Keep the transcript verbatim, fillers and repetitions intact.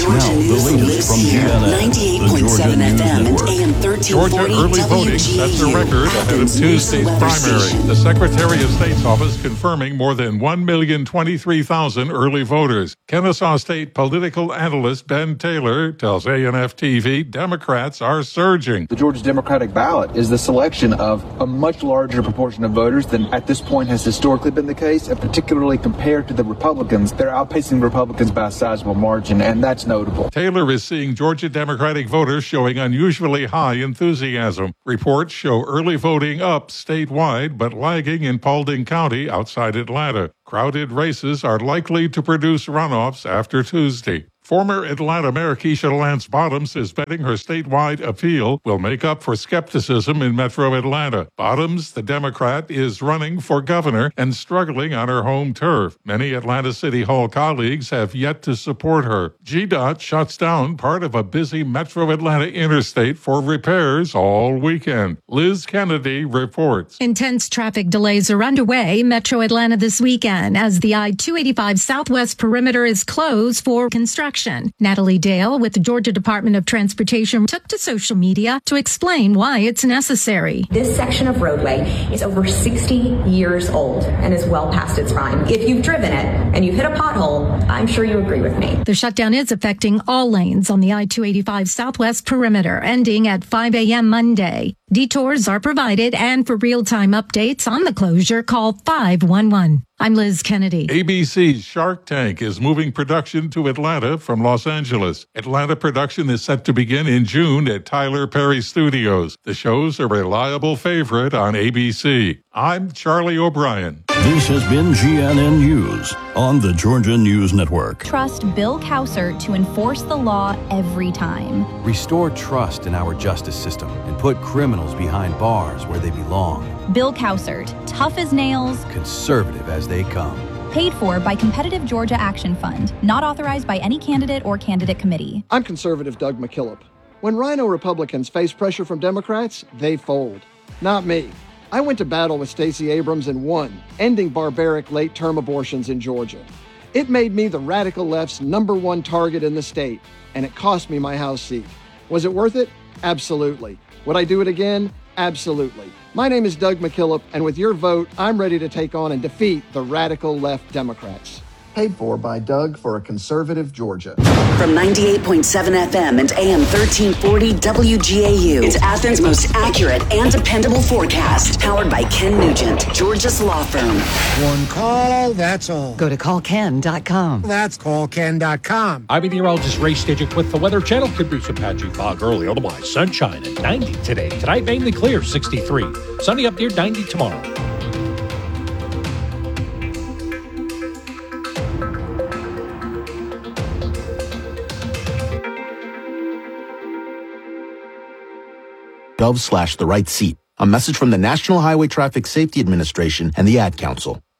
Georgia Now, News the latest from G N N, ninety-eight point seven F M and A M thirteen forty Georgia early voting sets a record ahead of Tuesday's primary. The Secretary of State's office confirming more than one million twenty-three thousand early voters. Kennesaw State political analyst Ben Taylor tells A N F T V Democrats are surging. The Georgia Democratic ballot is the selection of a much larger proportion of voters than at this point has historically been the case, and particularly compared to the Republicans, they're outpacing the Republicans by a sizable margin, and that's notable. Taylor is seeing Georgia Democratic voters showing unusually high enthusiasm. Reports show early voting up statewide, but lagging in Paulding County outside Atlanta. Crowded races are likely to produce runoffs after Tuesday. Former Atlanta Mayor Keisha Lance Bottoms is betting her statewide appeal will make up for skepticism in metro Atlanta. Bottoms, the Democrat, is running for governor and struggling on her home turf. Many Atlanta City Hall colleagues have yet to support her. G DOT shuts down part of a busy metro Atlanta interstate for repairs all weekend. Liz Kennedy reports. Intense traffic delays are underway in metro Atlanta this weekend as the I two eighty-five Southwest perimeter is closed for construction. Natalie Dale with the Georgia Department of Transportation took to social media to explain why it's necessary. This section of roadway is over sixty years old and is well past its prime. If you've driven it and you hit a pothole, I'm sure you agree with me. The shutdown is affecting all lanes on the I two eighty-five Southwest perimeter, ending at five a.m. Monday. Detours are provided, and for real-time updates on the closure, call five one one. I'm Liz Kennedy. A B C's Shark Tank is moving production to Atlanta from Los Angeles. Atlanta production is set to begin in June at Tyler Perry Studios. The show's a reliable favorite on A B C. I'm Charlie O'Brien. This has been G N N News on the Georgia News Network. Trust Bill Cowsert to enforce the law every time. Restore trust in our justice system and put criminals behind bars where they belong. Bill Cowsert, tough as nails, conservative as they come. Paid for by Competitive Georgia Action Fund, not authorized by any candidate or candidate committee. I'm conservative Doug McKillop. When Rhino Republicans face pressure from Democrats, they fold. Not me. I went to battle with Stacey Abrams and won, ending barbaric late-term abortions in Georgia. It made me the radical left's number one target in the state, and it cost me my House seat. Was it worth it? Absolutely. Would I do it again? Absolutely. My name is Doug McKillop, and with your vote, I'm ready to take on and defeat the radical left Democrats. Paid for by Doug for a conservative Georgia. From ninety-eight point seven F M and A M thirteen forty W G A U, it's Athens' most accurate and dependable forecast. Powered by Ken Nugent, Georgia's law firm. One call, that's all. Go to call ken dot com. That's call ken dot com. I'm meteorologist Ray Stidgick with the Weather Channel. Could be some patchy fog early, otherwise sunshine at ninety today. Tonight, mainly clear, sixty-three. Sunny up near ninety tomorrow. Gov slash the right seat. A message from the National Highway Traffic Safety Administration and the Ad Council.